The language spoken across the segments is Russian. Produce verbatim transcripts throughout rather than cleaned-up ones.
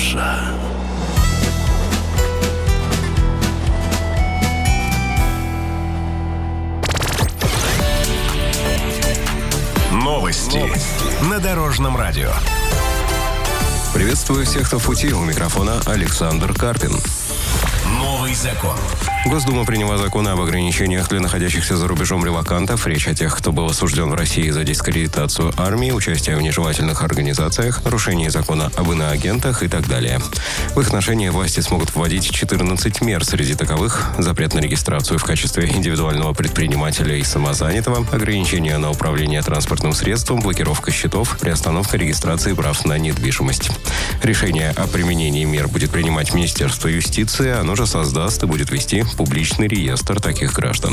Наша. Новости, Новости на Дорожном радио. Приветствую всех, кто в пути. У микрофона Александр Карпин. Новый закон. Госдума приняла закон об ограничениях для находящихся за рубежом релокантов. Речь о тех, кто был осужден в России за дискредитацию армии, участие в нежелательных организациях, нарушение закона об иноагентах и так далее. В их отношении власти смогут вводить четырнадцать мер. Среди таковых – запрет на регистрацию в качестве индивидуального предпринимателя и самозанятого, ограничение на управление транспортным средством, блокировка счетов, приостановка регистрации прав на недвижимость. Решение о применении мер будет принимать Министерство юстиции. Оно же создаст и будет вести публичный реестр таких граждан.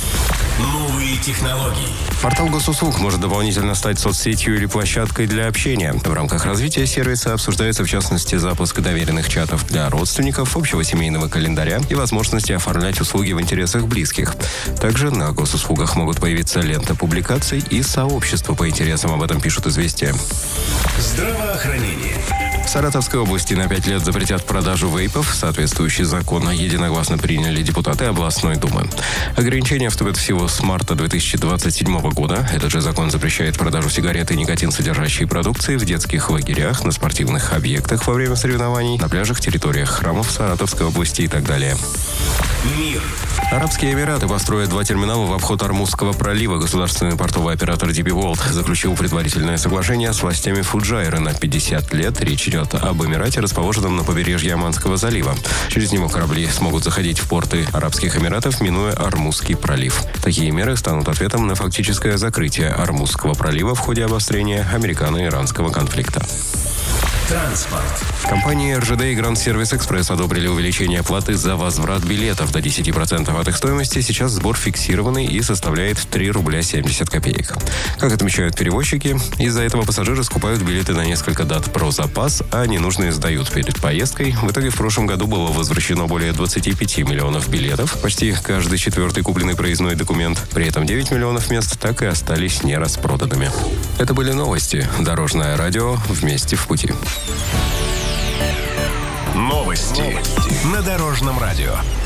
Новые технологии. Портал Госуслуг может дополнительно стать соцсетью или площадкой для общения. В рамках развития сервиса обсуждается, в частности, запуск доверенных чатов для родственников, общего семейного календаря и возможности оформлять услуги в интересах близких. Также на госуслугах могут появиться лента публикаций и сообщества по интересам. Об этом пишут «Известия». Здравоохранение. В Саратовской области на пять лет запретят продажу вейпов. Соответствующий закон единогласно приняли депутаты областной думы. Ограничения вступят в силу с марта две тысячи двадцать седьмого года. Этот же закон запрещает продажу сигарет и никотин содержащей продукции в детских лагерях, на спортивных объектах во время соревнований, на пляжах, территориях храмов Саратовской области и так далее. Мир. Арабские Эмираты построят два терминала в обход Ормузского пролива. Государственный портовый оператор ди пи World заключил предварительное соглашение с властями Фуджайры на пятьдесят лет. Речь идет об Эмирате, расположенном на побережье Оманского залива. Через него корабли смогут заходить в порты Арабских Эмиратов, минуя Ормузский пролив. Такие меры станут ответом на фактическое закрытие Ормузского пролива в ходе обострения американо-иранского конфликта. Транспорт. Компании эр жэ дэ и Grand Service Express одобрили увеличение оплаты за возврат билетов до десять процентов от их стоимости. Сейчас сбор фиксированный и составляет три рубля семьдесят копеек. Как отмечают перевозчики, из-за этого пассажиры скупают билеты на несколько дат про запас, а ненужные сдают перед поездкой. В итоге в прошлом году было возвращено более двадцать пять миллионов билетов, почти каждый четвертый купленный проездной документ. При этом девять миллионов мест так и остались нераспроданными. Это были новости. Дорожное радио. Вместе в пути. Новости, Новости на Дорожном радио.